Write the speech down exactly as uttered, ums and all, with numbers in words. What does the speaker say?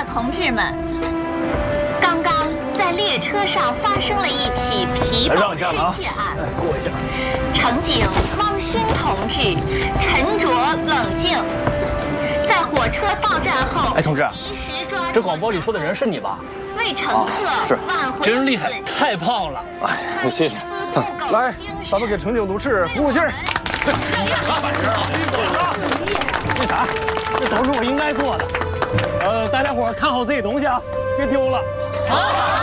同志们， 刚刚在列车上发生了一起皮包失窃案。 过一下。 乘警汪鑫同志沉着冷静，在火车到站后， 哎，同志， 及时抓住这广播里说的人是你吧？ 为乘客是挽回真厉害，太棒了！ 哎，谢谢。 来，咱们给乘警同志鼓鼓劲儿。 大本事啊！那啥，这都是我应该做的。呃，大家伙看好自己东西啊，别丢了。好。